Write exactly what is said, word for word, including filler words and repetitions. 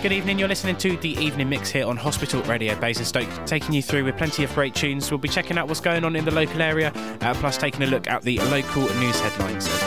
Good evening, you're listening to the Evening Mix here on Hospital Radio Basingstoke, taking you through with plenty of great tunes. We'll be checking out what's going on in the local area, uh, plus taking a look at the local news headlines.